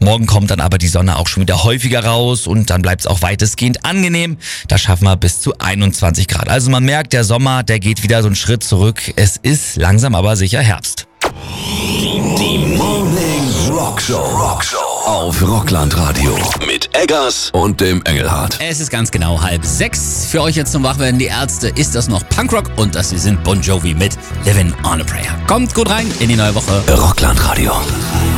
Morgen kommt dann aber die Sonne auch schon wieder häufiger raus und dann bleibt es auch weitestgehend angenehm. Da schaffen wir bis zu 21 Grad. Also man merkt, der Sommer, der geht wieder so einen Schritt zurück. Es ist langsam aber sicher Herbst. Die Morning Rockshow auf Rocklandradio mit Eggers und dem Engelhardt. Es ist ganz genau 5:30. Für euch jetzt zum Wachwerden die Ärzte ist das noch Punkrock und das hier sind Bon Jovi mit Living on a Prayer. Kommt gut rein in die neue Woche. Rocklandradio.